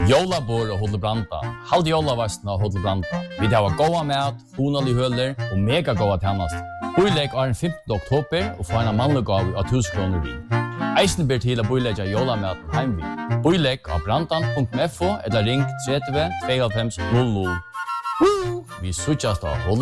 Jólabor og Hotel Branda. Halt jólavastna og Hotel Branda. Vi har goda mat, honalig høler og mega goda tjänst. Boilegg er den 15. oktober og får en mannlig gav av 1000 kroner vi. Eisen ber til å boilegge jólamaten heim vi. Boilegg av brandan.fo eller ring 30 52 00. Vi sutjas da